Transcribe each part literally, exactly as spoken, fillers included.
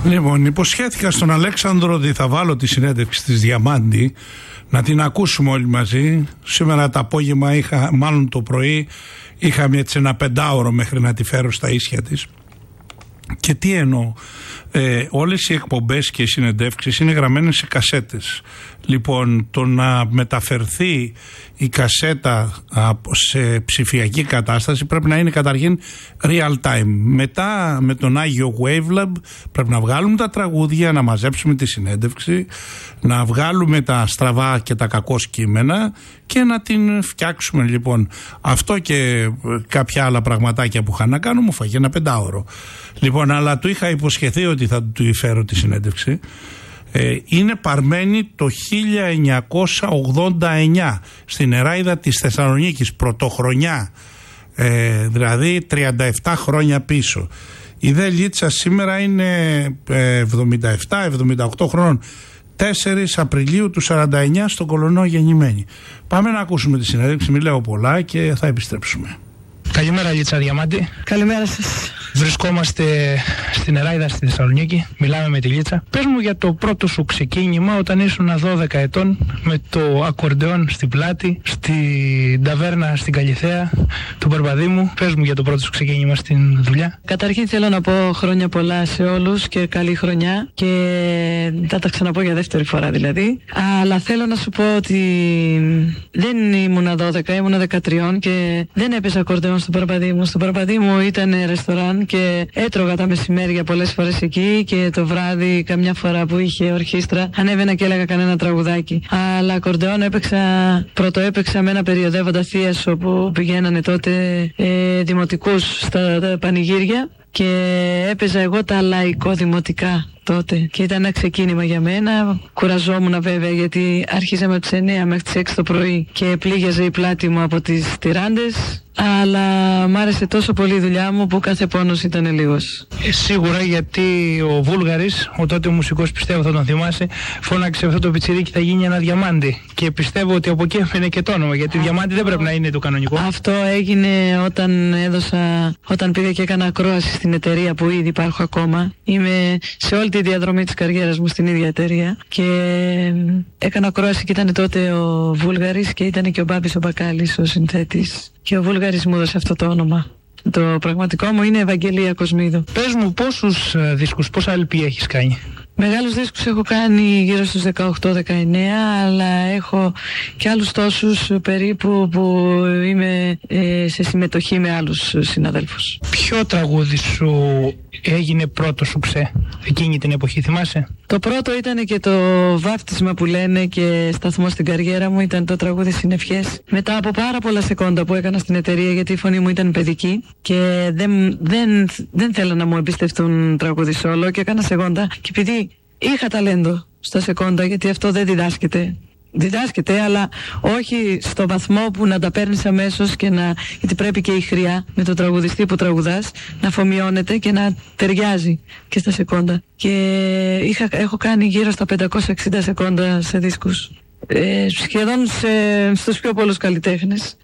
Λοιπόν, υποσχέθηκα στον Αλέξανδρο ότι θα βάλω τη συνέντευξη της Διαμάντη να την ακούσουμε όλοι μαζί. Σήμερα το απόγευμα είχα, μάλλον το πρωί, είχαμε έτσι ένα πεντάωρο μέχρι να τη φέρω στα ίσια της. Και τι εννοώ, ε, όλες οι εκπομπές και οι συνεντεύξεις είναι γραμμένες σε κασέτες. Λοιπόν, το να μεταφερθεί η κασέτα σε ψηφιακή κατάσταση πρέπει να είναι καταρχήν real time. Μετά με τον Άγιο Wavelab πρέπει να βγάλουμε τα τραγούδια, να μαζέψουμε τη συνέντευξη, να βγάλουμε τα στραβά και τα κακό κείμενα και να την φτιάξουμε. Λοιπόν, αυτό και κάποια άλλα πραγματάκια που είχα να κάνω μου φάγε ένα πεντάωρο. Λοιπόν, αλλά του είχα υποσχεθεί ότι θα του φέρω τη συνέντευξη. Ε, είναι παρμένη το χίλια εννιακόσια ογδόντα εννιά στην Εράιδα της Θεσσαλονίκης, πρωτοχρονιά, ε, δηλαδή τριάντα επτά χρόνια πίσω. Η δε Λίτσα σήμερα είναι ε, εβδομήντα επτά εβδομήντα οκτώ χρόνων, τέσσερις Απριλίου του σαράντα εννιά στον Κολονό γεννημένη. Πάμε να ακούσουμε τη συνέντευξη, μην λέω πολλά και θα επιστρέψουμε. Καλημέρα Λίτσα Διαμάντη. Καλημέρα σας. Βρισκόμαστε στην Εράιδα στη Θεσσαλονίκη, μιλάμε με τη Λίτσα. Πες μου για το πρώτο σου ξεκίνημα όταν ήσουν δώδεκα ετών με το ακορντεόν στην πλάτη, στην ταβέρνα στην Καλιθέα του Παρπαδήμου. Πες μου για το πρώτο σου ξεκίνημα στην δουλειά. Καταρχήν θέλω να πω χρόνια πολλά σε όλους και καλή χρονιά και θα τα ξαναπώ για δεύτερη φορά δηλαδή. Αλλά θέλω να σου πω ότι δεν ήμουνα δώδεκα, ήμουνα δεκατρία και δεν έπαιζα ακορντεόν στο Παρπαδήμου. Στο Παρπαδήμου ήταν ρεστοράν και έτρωγα τα μεσημέρια πολλές φορές εκεί και το βράδυ καμιά φορά που είχε ορχήστρα ανέβαινα και έλεγα κανένα τραγουδάκι. Αλλά ακορντεόν έπαιξα, πρώτο έπαιξα με ένα περιοδεύοντα θίασο που πηγαίνανε τότε ε, δημοτικούς στα τα πανηγύρια και έπαιζα εγώ τα λαϊκό δημοτικά τότε και ήταν ένα ξεκίνημα για μένα. Κουραζόμουν βέβαια γιατί άρχιζαμε από τις εννιά μέχρι τις έξι το πρωί και πλήγιαζε η πλάτη μου από τις τυράντες, αλλά μ' άρεσε τόσο πολύ η δουλειά μου που κάθε πόνος ήταν λίγος. Ε, σίγουρα, γιατί ο Βούλγαρης, ο τότε ο μουσικός, πιστεύω θα τον θυμάσαι, φώναξε αυτό το πιτσιρίκι θα γίνει ένα διαμάντι και πιστεύω ότι από εκεί έφερε και το όνομα, γιατί διαμάντι δεν πρέπει να είναι το κανονικό. Αυτό έγινε όταν έδωσα, όταν πήγα και έκανα ακρόαση στην εταιρεία που ήδη υπάρχω ακόμα. Είμαι σε όλη τη διαδρομή της καριέρας μου στην ίδια εταιρεία και έκανα ακρόαση και ήταν τότε ο Βούλγαρης και ήταν και ο Μπάμπης ο Μπακάλης ο συνθέτης και ο Βούλγαρης μου έδωσε αυτό το όνομα. Το πραγματικό μου είναι Ευαγγελία Κοσμίδου. Πες μου πόσους uh, δίσκους, πόσα ελ πι έχεις κάνει? Μεγάλους δίσκους έχω κάνει γύρω στους δεκαοκτώ δεκαεννιά, αλλά έχω και άλλους τόσους περίπου που είμαι ε, σε συμμετοχή με άλλους συναδέλφους. Ποιο τραγούδι σου έγινε πρώτο σου ξέ εκείνη την εποχή, θυμάσαι? Το πρώτο ήταν και το βάφτισμα που λένε και σταθμό στην καριέρα μου, ήταν το τραγούδι Συνευχές. Μετά από πάρα πολλά σεκόντα που έκανα στην εταιρεία, γιατί η φωνή μου ήταν παιδική και δεν, δεν, δεν θέλω να μου εμπιστευτούν τραγούδι σόλο και έκανα σεκόντα και επειδή είχα ταλέντο στα σεκόντα, γιατί αυτό δεν διδάσκεται. Διδάσκεται, αλλά όχι στο βαθμό που να τα παίρνεις αμέσως και να. Γιατί πρέπει και η χρειά με το τραγουδιστή που τραγουδάς να αφομοιώνεται και να ταιριάζει και στα σεκόντα. Και είχα, έχω κάνει γύρω στα πεντακόσια εξήντα σεκόντα σε δίσκους. Ε, σχεδόν σε, στους πιο πολλούς καλλιτέχνες.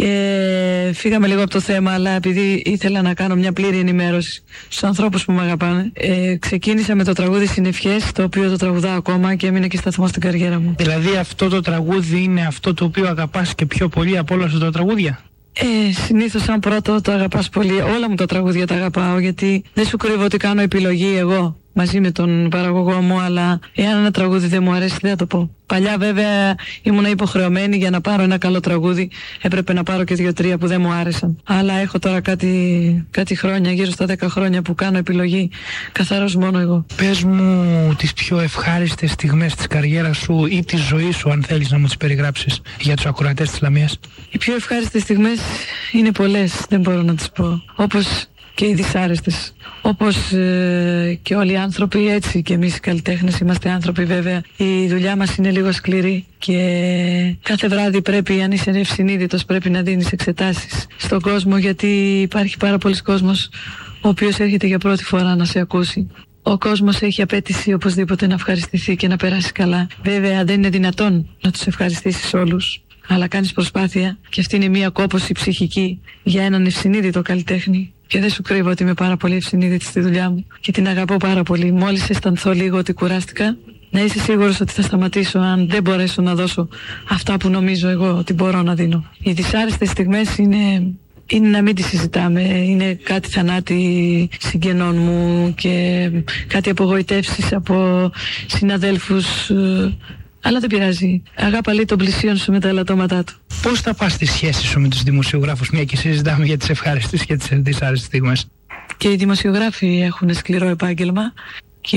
Και φύγαμε λίγο από το θέμα, αλλά επειδή ήθελα να κάνω μια πλήρη ενημέρωση στους ανθρώπους που με αγαπάνε, ε, ξεκίνησα με το τραγούδι Συνευχές, το οποίο το τραγουδάω ακόμα και έμεινε και σταθμό στην καριέρα μου. Δηλαδή αυτό το τραγούδι είναι αυτό το οποίο αγαπάς και πιο πολύ από όλα σου τα τραγούδια? Ε, συνήθως σαν πρώτο το αγαπάς πολύ. Όλα μου τα τραγούδια τα αγαπάω, γιατί δεν σου κρύβω ότι κάνω επιλογή εγώ μαζί με τον παραγωγό μου, αλλά εάν ένα τραγούδι δεν μου αρέσει δεν θα το πω. Παλιά βέβαια ήμουν υποχρεωμένη, για να πάρω ένα καλό τραγούδι έπρεπε να πάρω και δύο-τρία που δεν μου άρεσαν. Αλλά έχω τώρα κάτι, κάτι χρόνια, γύρω στα δέκα χρόνια που κάνω επιλογή καθαρός μόνο εγώ. Πες μου τις πιο ευχάριστες στιγμές της καριέρας σου ή της ζωής σου, αν θέλεις να μου τις περιγράψεις, για τους ακροατές της Λαμίας. Οι πιο ευχάριστες στιγμές είναι πολλές, δεν μπορώ να τις πω. Όπως και οι δυσάρεστες. Όπως ε, και όλοι οι άνθρωποι, έτσι και εμείς οι καλλιτέχνες είμαστε άνθρωποι βέβαια. Η δουλειά μας είναι λίγο σκληρή και κάθε βράδυ πρέπει, αν είσαι ευσυνείδητος, πρέπει να δίνεις εξετάσεις στον κόσμο, γιατί υπάρχει πάρα πολλοί κόσμος ο οποίος έρχεται για πρώτη φορά να σε ακούσει. Ο κόσμος έχει απέτηση οπωσδήποτε να ευχαριστηθεί και να περάσει καλά. Βέβαια δεν είναι δυνατόν να τους ευχαριστήσεις όλους, αλλά κάνεις προσπάθεια και αυτή είναι μια κόπωση ψυχική για έναν ευσυνείδητο καλλιτέχνη. Και δεν σου κρύβω ότι είμαι πάρα πολύ ευσυνείδητη στη δουλειά μου και την αγαπώ πάρα πολύ. Μόλις αισθανθώ λίγο ότι κουράστηκα, να είσαι σίγουρος ότι θα σταματήσω αν δεν μπορέσω να δώσω αυτά που νομίζω εγώ ότι μπορώ να δίνω. Οι δυσάρεστες στιγμές είναι, είναι να μην τις συζητάμε. Είναι κάτι θανάτη συγγενών μου και κάτι απογοητεύσεις από συναδέλφους. Αλλά δεν πειράζει. Αγάπα λέει τον πλησίον σου με τα ελαττώματά του. Πώς θα πας στη σχέση σου με τους δημοσιογράφους, μια και συζητάμε για τις ευχάριστες και τις δυσάρεστες στιγμές? Και οι δημοσιογράφοι έχουν σκληρό επάγγελμα και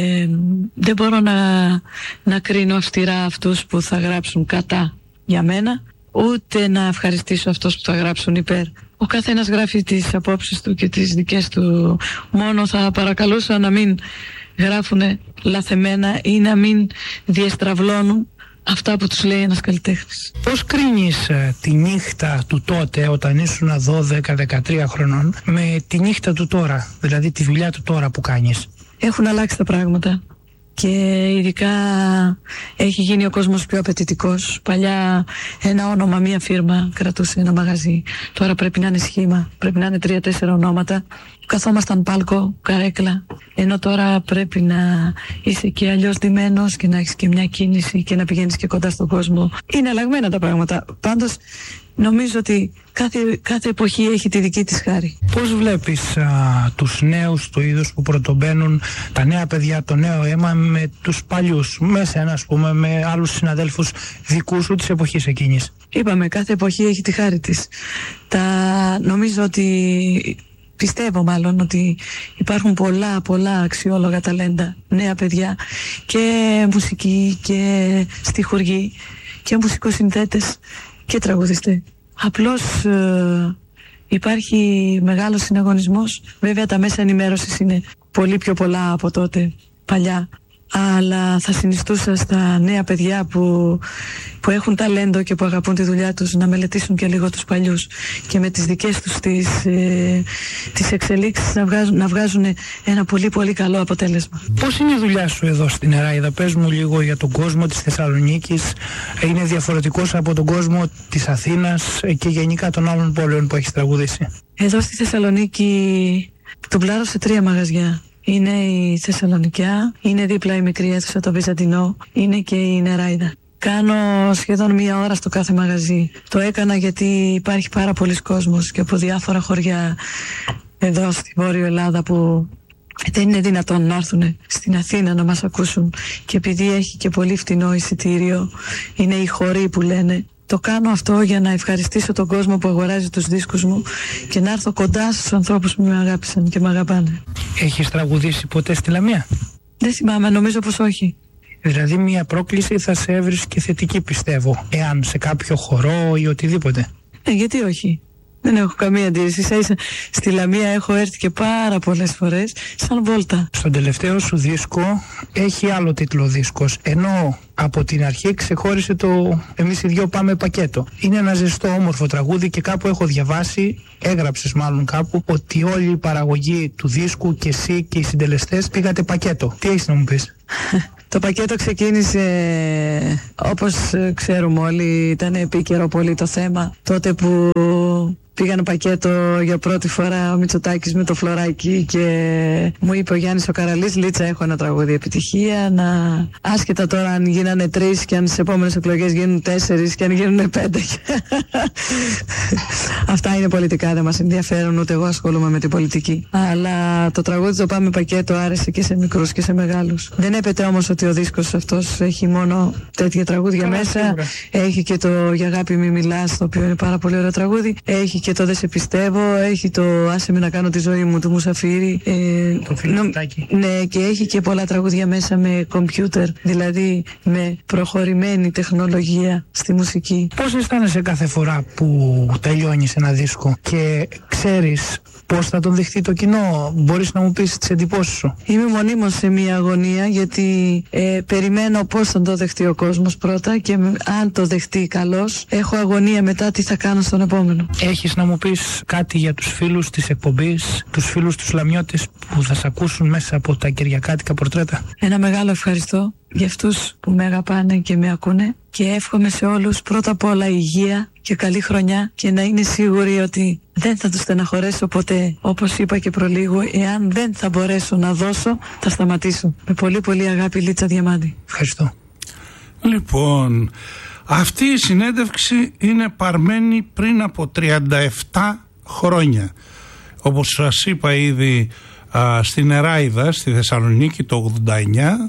δεν μπορώ να, να κρίνω αυστηρά αυτούς που θα γράψουν κατά για μένα, ούτε να ευχαριστήσω αυτούς που θα γράψουν υπέρ. Ο καθένας γράφει τις απόψεις του και τις δικές του. Μόνο θα παρακαλούσα να μην γράφουν λαθεμένα ή να μην διεστραυλώνουν αυτά που τους λέει ένας καλλιτέχνης. Πώς κρίνεις ε, τη νύχτα του τότε, όταν ήσουν δώδεκα δεκατρία χρονών, με τη νύχτα του τώρα, δηλαδή τη δουλειά του τώρα που κάνεις? Έχουν αλλάξει τα πράγματα και ειδικά έχει γίνει ο κόσμος πιο απαιτητικός. Παλιά ένα όνομα, μία φίρμα κρατούσε ένα μαγαζί. Τώρα πρέπει να είναι σχήμα, πρέπει να είναι τρία-τέσσερα ονόματα. Καθόμασταν πάλκο, καρέκλα. Ενώ τώρα πρέπει να είσαι και αλλιώς ντυμένος και να έχεις και μια κίνηση και να πηγαίνεις και κοντά στον κόσμο. Είναι αλλαγμένα τα πράγματα. Πάντως νομίζω ότι κάθε, κάθε εποχή έχει τη δική της χάρη. Πώς βλέπεις α, τους νέους του είδους που πρωτομπαίνουν, τα νέα παιδιά, το νέο αίμα με τους παλιούς, με σένα ας πούμε, με άλλους συναδέλφους δικούς σου της εποχής εκείνης? Είπαμε, κάθε εποχή έχει τη χάρη της. Τα, νομίζω ότι... Πιστεύω μάλλον ότι υπάρχουν πολλά πολλά αξιόλογα ταλέντα, νέα παιδιά και μουσικοί και στιχουργοί και μουσικοσυνθέτες και τραγουδιστές. Απλώς ε, υπάρχει μεγάλος συναγωνισμός. Βέβαια τα μέσα ενημέρωσης είναι πολύ πιο πολλά από τότε, παλιά. Αλλά θα συνιστούσα στα νέα παιδιά που, που έχουν ταλέντο και που αγαπούν τη δουλειά τους να μελετήσουν και λίγο τους παλιούς και με τις δικές τους τις, ε, τις εξελίξεις να βγάζουν, να βγάζουν ένα πολύ πολύ καλό αποτέλεσμα. Πώς είναι η δουλειά σου εδώ στην Νεράιδα? Πες μου λίγο για τον κόσμο της Θεσσαλονίκης. Είναι διαφορετικός από τον κόσμο της Αθήνας και γενικά των άλλων πόλεων που έχεις τραγουδήσει? Εδώ στη Θεσσαλονίκη τουμπλάρω σε τρία μαγαζιά. Είναι η Θεσσαλονικιά, είναι δίπλα η μικρή αίθουσα το Βυζαντινό, είναι και η Νεράιδα. Κάνω σχεδόν μία ώρα στο κάθε μαγαζί. Το έκανα γιατί υπάρχει πάρα πολλής κόσμος και από διάφορα χωριά εδώ στη Βόρειο Ελλάδα που δεν είναι δυνατόν να έρθουν στην Αθήνα να μας ακούσουν. Και επειδή έχει και πολύ φτηνό εισιτήριο, είναι οι χωροί που λένε. Το κάνω αυτό για να ευχαριστήσω τον κόσμο που αγοράζει τους δίσκους μου και να έρθω κοντά στους ανθρώπους που με αγάπησαν και με αγαπάνε. Έχεις τραγουδήσει ποτέ στη Λαμία? Δεν θυμάμαι, νομίζω πως όχι. Δηλαδή μια πρόκληση θα σε έβρισκε θετική, πιστεύω, εάν σε κάποιο χορό ή οτιδήποτε. Ε, γιατί όχι. Δεν έχω καμία αντίρρηση. Ίσα ίσα στη Λαμία έχω έρθει και πάρα πολλές φορές σαν βόλτα. Στον τελευταίο σου δίσκο έχει άλλο τίτλο δίσκος, ενώ από την αρχή ξεχώρισε το «Εμείς οι δυο πάμε πακέτο». Είναι ένα ζεστό όμορφο τραγούδι και κάπου έχω διαβάσει, έγραψες μάλλον κάπου, ότι όλη η παραγωγή του δίσκου και εσύ και οι συντελεστές πήγατε πακέτο. Τι έχεις να μου πεις? Το πακέτο ξεκίνησε, όπως ξέρουμε όλοι, ήταν επίκαιρο πολύ το θέμα. Τότε που πήγανε πακέτο για πρώτη φορά ο Μητσοτάκης με το φλωράκι και μου είπε ο Γιάννης ο Καραλής, Λίτσα, έχω ένα τραγούδι επιτυχία, να... άσχετα τώρα αν γίνανε τρεις και αν στις επόμενες εκλογές γίνουν τέσσερις και αν γίνουν πέντε. Αυτά είναι πολιτικά, δεν μας ενδιαφέρουν, ούτε εγώ ασχολούμαι με την πολιτική. Αλλά το τραγούδι το Πάμε Πακέτο άρεσε και σε μικρούς και σε μεγάλους. Δεν έπεται όμως ότι ο δίσκος αυτός έχει μόνο τέτοια τραγούδια Καλά, μέσα. Σίγουρα. Έχει και το «Για αγάπη μη μιλάς», το οποίο είναι πάρα πολύ ωραίο τραγούδι. Έχει και το «Δεν σε πιστεύω», έχει το «Άσε με να κάνω τη ζωή μου» του Μουσαφίρη. Ε, το φιλοτάκι. Ναι, και έχει και πολλά τραγούδια μέσα με κομπιούτερ, δηλαδή με προχωρημένη τεχνολογία στη μουσική. Πώς αισθάνεσαι κάθε φορά που τελειώνεις ένα δίσκο και ξέρεις πώς θα τον δεχτεί το κοινό? Μπορείς να μου πεις τις εντυπώσεις σου? Είμαι μονίμως σε μια αγωνία, γιατί ε, περιμένω πώς θα το δεχτεί ο κόσμος πρώτα και αν το δεχτεί καλώς, έχω αγωνία μετά τι θα κάνω στον επόμενο. Έχεις να μου πεις κάτι για τους φίλους της εκπομπής, τους φίλους τους Λαμιώτες που θα σε ακούσουν μέσα από τα κυριακάτικα πορτρέτα? Ένα μεγάλο ευχαριστώ για αυτούς που με αγαπάνε και με ακούνε και εύχομαι σε όλους πρώτα απ' όλα υγεία και καλή χρονιά και να είναι σίγουροι ότι δεν θα τους στεναχωρέσω ποτέ. Όπως είπα και προλίγου, εάν δεν θα μπορέσω να δώσω, θα σταματήσω. Με πολύ πολύ αγάπη, Λίτσα Διαμάντη. Ευχαριστώ. Λοιπόν, αυτή η συνέντευξη είναι παρμένη πριν από τριάντα επτά χρόνια. Όπως σας είπα ήδη, α, στην Νεράιδα, στη Θεσσαλονίκη το ογδόντα εννιά,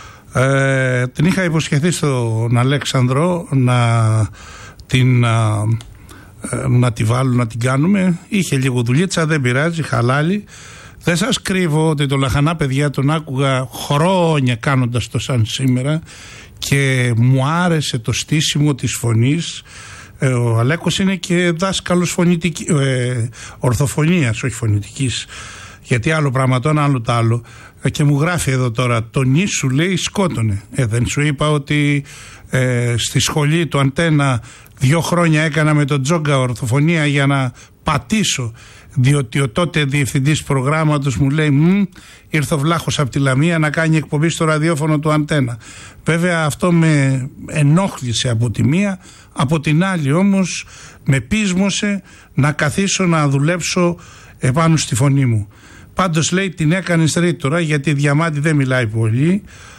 ε, την είχα υποσχεθεί στον Αλέξανδρο να την, α, να τη βάλω, να την κάνουμε. Είχε λίγο δουλίτσα, δεν πειράζει, χαλάλι. Δεν σας κρύβω ότι το Λαχανά παιδιά τον άκουγα χρόνια κάνοντας το σαν σήμερα και μου άρεσε το στήσιμο της φωνής. Ε, ο Αλέκος είναι και δάσκαλος φωνητική, ε, ορθοφωνίας, όχι φωνητικής, γιατί άλλο πράγμα το ένα, άλλο το άλλο. Ε, και μου γράφει εδώ τώρα, το νι σου λέει σκότωνε. Ε, δεν σου είπα ότι ε, στη σχολή του Αντένα δύο χρόνια έκανα με τον Τζόγκα ορθοφωνία για να πατήσω, διότι ο τότε διευθυντής προγράμματος μου λέει μ, ήρθε ο Βλάχος από τη Λαμία να κάνει εκπομπή στο ραδιόφωνο του Αντένα. Βέβαια αυτό με ενόχλησε από τη μία, από την άλλη όμως με πείσμωσε να καθίσω να δουλέψω επάνω στη φωνή μου. Πάντως λέει την έκανες ρήτορα, γιατί η Διαμάντη δεν μιλάει πολύ.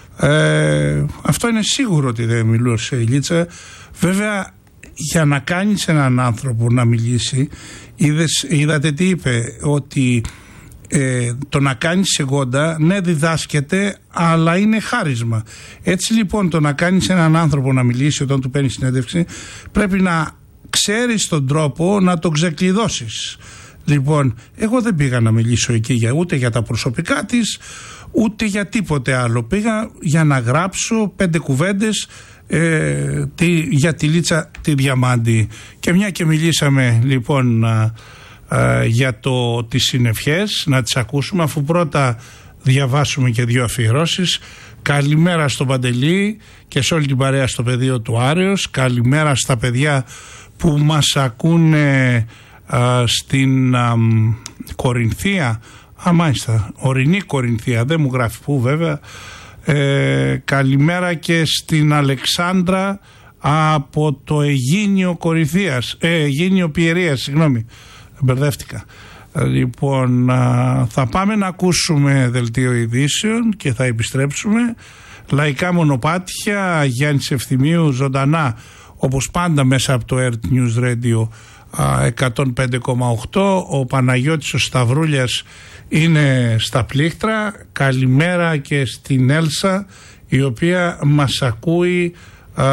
Ε, αυτό είναι σίγουρο ότι δεν μιλούσε η Λίτσα. Βέβαια για να κάνεις έναν άνθρωπο να μιλήσει, είδες, είδατε τι είπε, ότι ε, το να κάνεις εγώντα ναι διδάσκεται αλλά είναι χάρισμα. Έτσι λοιπόν το να κάνεις έναν άνθρωπο να μιλήσει όταν του παίρνεις συνέντευξη, πρέπει να ξέρεις τον τρόπο να τον ξεκλειδώσεις. Λοιπόν, εγώ δεν πήγα να μιλήσω εκεί για, ούτε για τα προσωπικά της ούτε για τίποτε άλλο. Πήγα για να γράψω πέντε κουβέντες Ε, τη, για τη Λίτσα τη Διαμάντη. Και μια και μιλήσαμε λοιπόν α, α, για το, τις συνευχές, να τις ακούσουμε, αφού πρώτα διαβάσουμε και δύο αφιερώσεις. Καλημέρα στον Παντελή και σε όλη την παρέα στο πεδίο του Άρεος. Καλημέρα στα παιδιά που μας ακούνε α, στην α, Κορινθία. Α, μάλιστα, ορεινή Κορινθία, δεν μου γράφει που βέβαια. Ε, καλημέρα και στην Αλεξάνδρα από το Αιγίνιο Κορινθίας, ε, Αιγίνιο Πιερίας, συγγνώμη, μπερδεύτηκα. Λοιπόν, α, θα πάμε να ακούσουμε δελτίο ειδήσεων και θα επιστρέψουμε. Λαϊκά μονοπάτια, Γιάννης Ευθυμίου ζωντανά όπως πάντα μέσα από το Earth News Radio εκατόν πέντε κόμμα οκτώ. Ο Παναγιώτης ο Σταυρούλιας είναι στα πλήκτρα. Καλημέρα και στην Έλσα, η οποία μας ακούει α,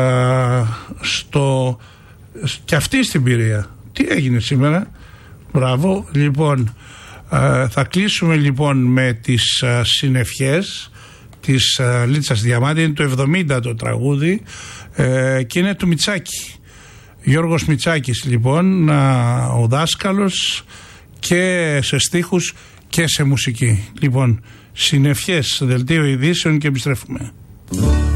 στο και αυτή στην Πειραιά. Τι έγινε σήμερα? Μπράβο. Λοιπόν, α, θα κλείσουμε λοιπόν με τις α, συνευχές της α, Λίτσας Διαμάντη. Είναι το εβδομήντα το τραγούδι ε, και είναι του Μητσάκη. Γιώργος Μητσάκης λοιπόν, α, ο δάσκαλος, και σε στίχους και σε μουσική. Λοιπόν, συνευχές, δελτίο ειδήσεων και επιστρέφουμε.